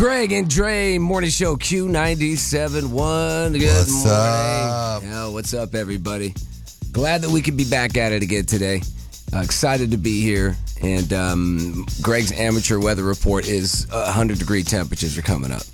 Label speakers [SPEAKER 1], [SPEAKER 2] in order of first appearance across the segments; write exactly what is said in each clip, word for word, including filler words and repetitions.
[SPEAKER 1] Greg and Dre Morning Show Q ninety-seven point one. Good
[SPEAKER 2] what's
[SPEAKER 1] morning.
[SPEAKER 2] up?
[SPEAKER 1] Yeah, what's up, everybody? Glad that we could be back at it again today. Uh, excited to be here. And um, Greg's amateur weather report is uh, one hundred degree temperatures are coming up.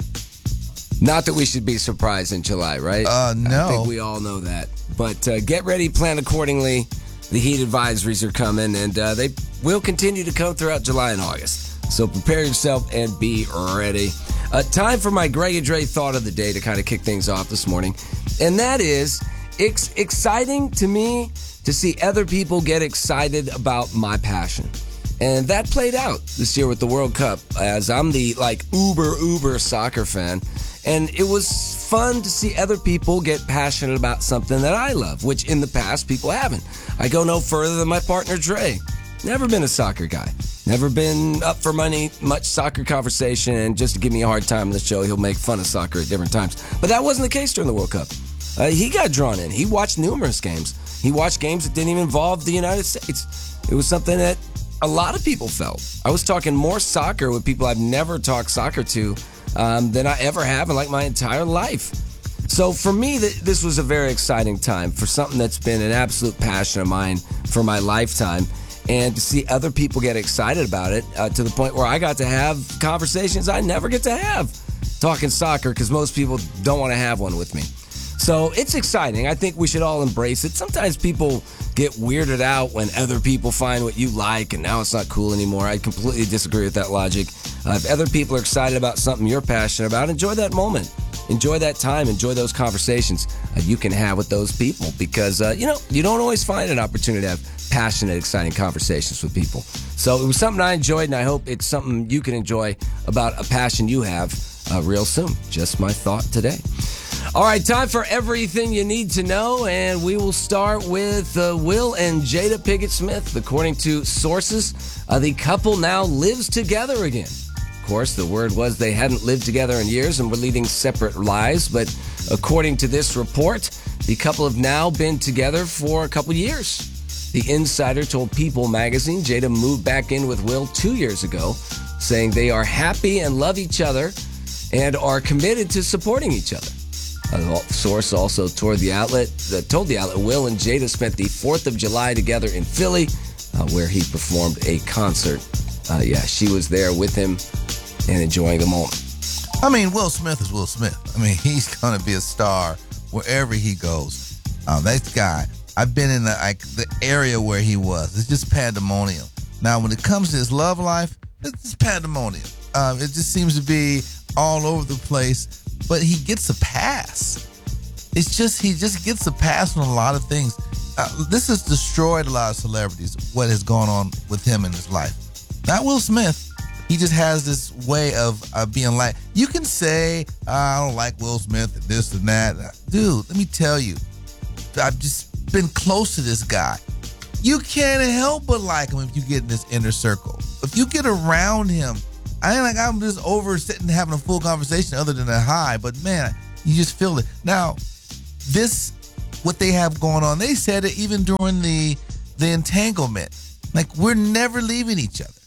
[SPEAKER 1] Not that we should be surprised in July, right?
[SPEAKER 2] Uh, no.
[SPEAKER 1] I think we all know that. But uh, get ready, plan accordingly. The heat advisories are coming, and uh, they will continue to come throughout July and August. So prepare yourself and be ready. Uh, time for my Greg and Dre thought of the day to kind of kick things off this morning. And that is, it's exciting to me to see other people get excited about my passion. And that played out this year with the World Cup, as I'm the, like, uber, uber soccer fan. And it was fun to see other people get passionate about something that I love, which in the past people haven't. I go no further than my partner, Dre. Never been a soccer guy. Never been up for money, much soccer conversation, and just to give me a hard time on the show, he'll make fun of soccer at different times. But that wasn't the case during the World Cup. Uh, he got drawn in. He watched numerous games. He watched games that didn't even involve the United States. It was something that a lot of people felt. I was talking more soccer with people I've never talked soccer to um, than I ever have in like my entire life. So for me, th- this was a very exciting time for something that's been an absolute passion of mine for my lifetime. And to see other people get excited about it uh, to the point where I got to have conversations I never get to have talking soccer because most people don't want to have one with me. So it's exciting. I think we should all embrace it. Sometimes people get weirded out when other people find what you like and now it's not cool anymore. I completely disagree with that logic. Uh, if other people are excited about something you're passionate about, enjoy that moment. Enjoy that time. Enjoy those conversations uh, you can have with those people because, uh, you know, you don't always find an opportunity to have passionate, exciting conversations with people. So it was something I enjoyed, and I hope it's something you can enjoy about a passion you have uh, real soon. Just my thought today. All right, time for everything you need to know, and we will start with uh, Will and Jada Pinkett Smith. According to sources, uh, the couple now lives together again. Of course, the word was they hadn't lived together in years and were leading separate lives, but according to this report, the couple have now been together for a couple years. The Insider told People magazine Jada moved back in with Will two years ago, saying they are happy and love each other and are committed to supporting each other. A source also told the outlet, uh, told the outlet Will and Jada spent the fourth of July together in Philly, uh, where he performed a concert. Uh, yeah, she was there with him and enjoying the moment.
[SPEAKER 2] I mean, Will Smith is Will Smith. I mean, he's going to be a star wherever he goes. Um, that guy, I've been in the, like, the area where he was. It's just pandemonium. Now, when it comes to his love life, it's just pandemonium. Um, it just seems to be all over the place, but he gets a pass. It's just, he just gets a pass on a lot of things. Uh, this has destroyed a lot of celebrities, what has gone on with him in his life. Not Will Smith. He just has this way of uh, being like, you can say, oh, I don't like Will Smith and this and that. Dude, let me tell you, I've just been close to this guy. You can't help but like him if you get in this inner circle. If you get around him, I ain't like I'm just over sitting having a full conversation other than a hi, but man, you just feel it. Now, this, what they have going on, they said it even during the the entanglement. Like, we're never leaving each other.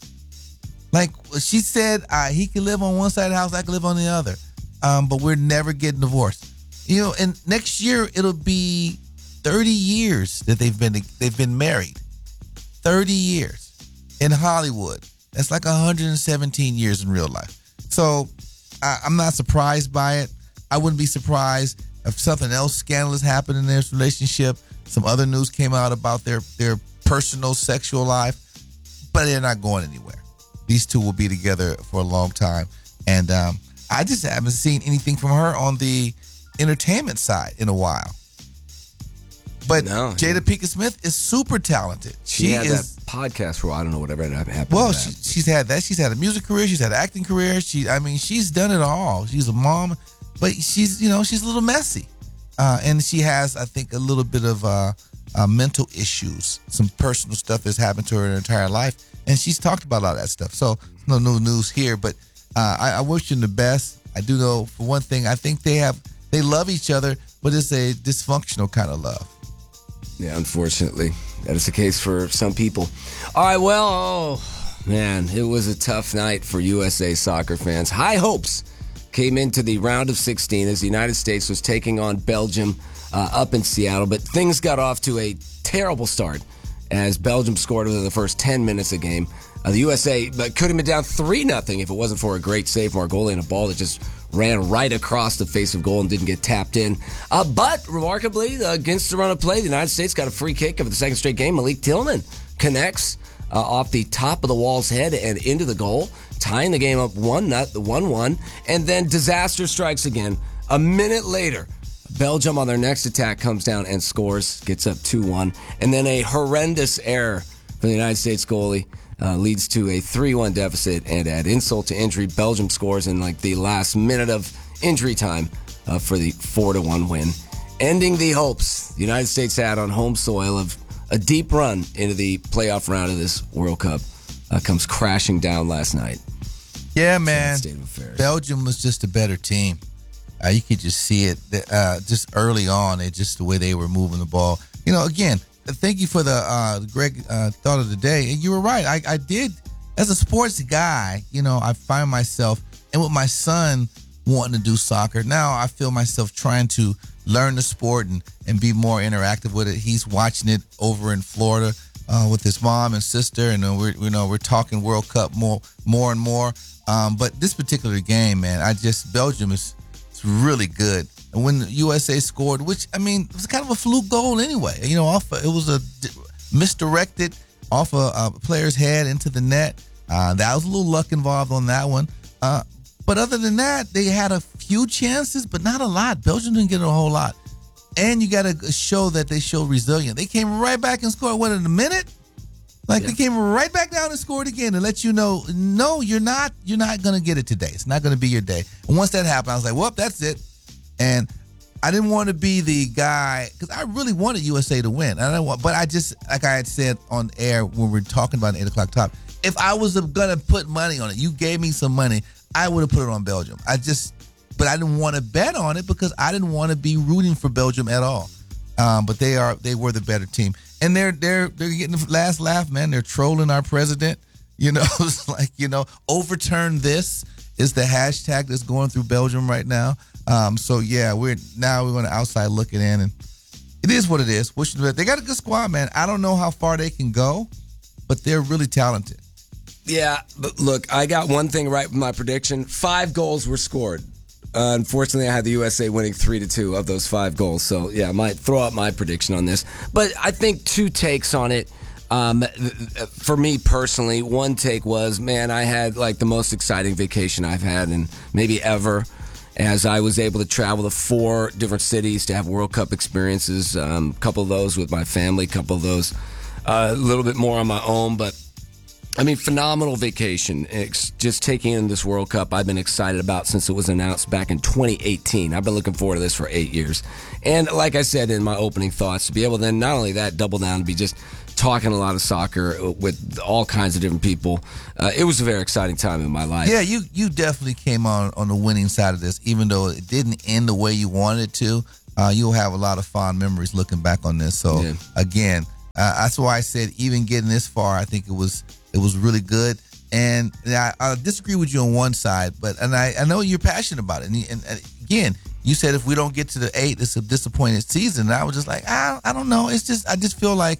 [SPEAKER 2] Like, she said, uh, he can live on one side of the house, I can live on the other. Um, but we're never getting divorced. You know, and next year it'll be thirty years that they've been they've been married. thirty years in Hollywood. That's like one hundred seventeen years in real life. So I, I'm not surprised by it. I wouldn't be surprised if something else scandalous happened in their relationship. Some other news came out about their, their personal sexual life, but they're not going anywhere. These two will be together for a long time. And um, I just haven't seen anything from her on the entertainment side in a while. But no, Jada Pinkett Smith is super talented.
[SPEAKER 1] She, she had is, that podcast for, I don't know, whatever happened.
[SPEAKER 2] Well, she, she's had that. She's had a music career. She's had an acting career. She, I mean, she's done it all. She's a mom, but she's, you know, she's a little messy. Uh, and she has, I think, a little bit of uh, uh, mental issues, some personal stuff that's happened to her in her entire life. And she's talked about a lot of that stuff. So no new news here, but uh, I, I wish them the best. I do know, for one thing, I think they have, they love each other, but it's a dysfunctional kind of love.
[SPEAKER 1] Yeah, unfortunately, that is the case for some people. All right, well, oh, man, it was a tough night for U S A soccer fans. High hopes came into the round of sixteen as the United States was taking on Belgium uh, up in Seattle, but things got off to a terrible start as Belgium scored within the first ten minutes of the game. Uh, the U S A but could have been down three nothing if it wasn't for a great save from our goalie and a ball that just ran right across the face of goal and didn't get tapped in. Uh, but, remarkably, uh, against the run of play, the United States got a free kick of the second straight game. Malik Tillman connects uh, off the top of the wall's head and into the goal, tying the game up one one. And then disaster strikes again. A minute later, Belgium on their next attack comes down and scores, gets up two one. And then a horrendous error for the United States goalie uh, leads to a three one deficit. And add insult to injury, Belgium scores in like the last minute of injury time uh, for the four to one win, ending the hopes the United States had on home soil of a deep run into the playoff round of this World Cup. Uh, comes crashing down last night.
[SPEAKER 2] Yeah, man.
[SPEAKER 1] State of affairs.
[SPEAKER 2] Belgium was just a better team. Uh, you could just see it uh, just early on. It just the way they were moving the ball. You know, again, thank you for the uh, Greg uh, thought of the day. And you were right. I, I did, as a sports guy, you know, I find myself, and with my son wanting to do soccer, now I feel myself trying to learn the sport and, and be more interactive with it. He's watching it over in Florida uh, with his mom and sister, and uh, we're you know we're talking World Cup more more and more. Um, but this particular game, man, I just Belgium is it's really good. And when the U S A scored, which I mean, it was kind of a fluke goal anyway. You know, off it was a misdirected off a, a player's head into the net. Uh, that was a little luck involved on that one. Uh, but other than that, they had a few chances, but not a lot. Belgium didn't get a whole lot. And you got to show that they showed resilience. They came right back and scored, what, in a minute? Like, yeah. They came right back down and scored again to let you know, no, you're not you're not going to get it today. It's not going to be your day. And once that happened, I was like, well, that's it. And I didn't want to be the guy, because I really wanted U S A to win. I don't want, but I just, like I had said on air when we were talking about an eight o'clock top, if I was going to put money on it, you gave me some money, I would have put it on Belgium. I just, but I didn't want to bet on it because I didn't want to be rooting for Belgium at all. Um, but they are, they were the better team. And they're they're they're getting the last laugh, man. They're trolling our president. You know, it's like, you know, overturn this is the hashtag that's going through Belgium right now. Um, so yeah, we're now we're on the outside looking in, and it is what it is. They got a good squad, man. I don't know how far they can go, but they're really talented.
[SPEAKER 1] Yeah, but look, I got one thing right with my prediction. Five goals were scored. Uh, unfortunately, I had the U S A winning three to two of those five goals. So, yeah, I might throw out my prediction on this. But I think two takes on it. Um, for me personally, one take was, man, I had like the most exciting vacation I've had and maybe ever, as I was able to travel to four different cities to have World Cup experiences. Um, a couple of those with my family, a couple of those uh, a little bit more on my own, but I mean, phenomenal vacation. It's just taking in this World Cup I've been excited about since it was announced back in twenty eighteen. I've been looking forward to this for eight years. And like I said in my opening thoughts, to be able to then not only that, double down, to be just talking a lot of soccer with all kinds of different people. Uh, it was a very exciting time in my life.
[SPEAKER 2] Yeah, you you definitely came on on the winning side of this, even though it didn't end the way you wanted it to. Uh, you'll have a lot of fond memories looking back on this. So, yeah. again, uh, that's why I said even getting this far, I think it was It was really good, and I, I disagree with you on one side, but and I, I know you're passionate about it. And, and, and again, you said if we don't get to the eight, it's a disappointed season. And I was just like, I, I don't know. It's just I just feel like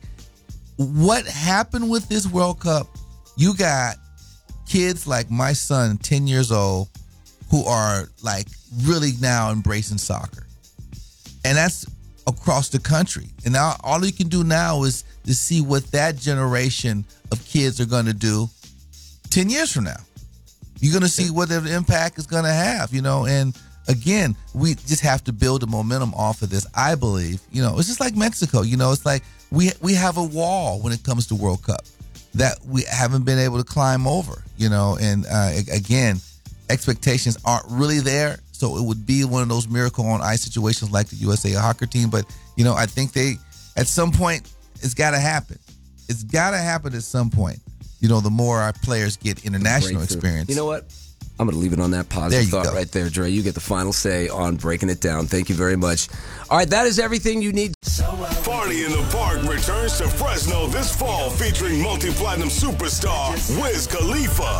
[SPEAKER 2] what happened with this World Cup. You got kids like my son, ten years old, who are like really now embracing soccer, and that's across the country. And now all you can do now is to see what that generation of kids are going to do ten years from now. You're going to see what the impact is going to have, you know, and again, we just have to build the momentum off of this, I believe. You know, it's just like Mexico, you know, it's like we we have a wall when it comes to World Cup that we haven't been able to climb over, you know, and uh, again, expectations aren't really there. So it would be one of those miracle on ice situations like the U S A hockey team. But, you know, I think they, at some point, it's got to happen. It's got to happen at some point. You know, the more our players get international experience.
[SPEAKER 1] You know what? I'm going to leave it on that positive thought go. right there, Dre. You get the final say on breaking it down. Thank you very much. All right, that is everything you need.
[SPEAKER 3] Party in the Park returns to Fresno this fall, featuring multi-platinum superstar Wiz Khalifa.